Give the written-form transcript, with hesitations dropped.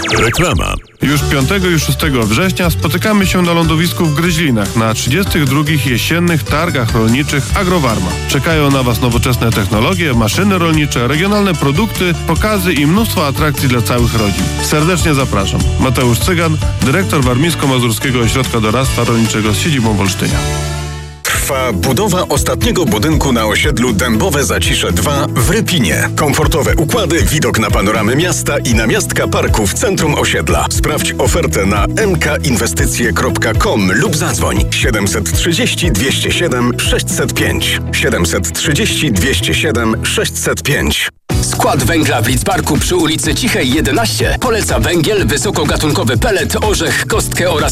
Reklama. Już 5 i 6 września spotykamy się na lądowisku w Gryźlinach na 32. jesiennych targach rolniczych Agrowarma. Czekają na Was nowoczesne technologie, maszyny rolnicze, regionalne produkty, pokazy i mnóstwo atrakcji dla całych rodzin. Serdecznie zapraszam. Mateusz Cygan, dyrektor Warmińsko-Mazurskiego Ośrodka Doradztwa Rolniczego z siedzibą w Olsztynie. Trwa budowa ostatniego budynku na osiedlu Dębowe Zacisze 2 w Rypinie. Komfortowe układy, widok na panoramy miasta i namiastka parku w centrum osiedla. Sprawdź ofertę na mkinwestycje.com lub zadzwoń 730 207 605. 730 207 605. Skład węgla w Lidzbarku przy ulicy Cichej 11 poleca węgiel, wysokogatunkowy pelet, orzech, kostkę oraz